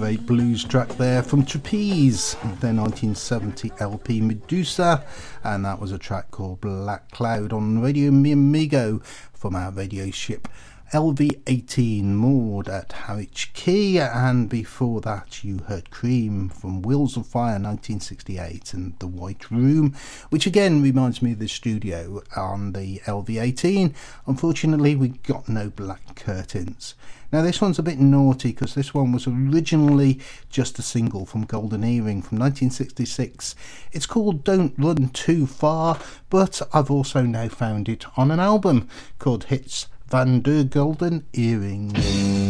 great blues track there from Trapeze, their 1970 LP Medusa, and that was a track called Black Cloud on Radio Mi Amigo from our radio ship LV-18 moored at Harwich Quay. And before that you heard Cream from Wheels of Fire 1968 and The White Room, which again reminds me of the studio on the LV-18. Unfortunately we got no black curtains. Now this one's a bit naughty because this one was originally just a single from Golden Earring from 1966. It's called Don't Run Too Far, but I've also now found it on an album called Hits van der Golden Earring.